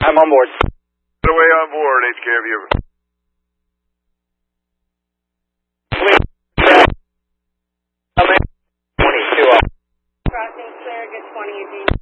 I'm on board. Put away on board, HKMU. Please, 22 up. Crossing clear, good 20 UG.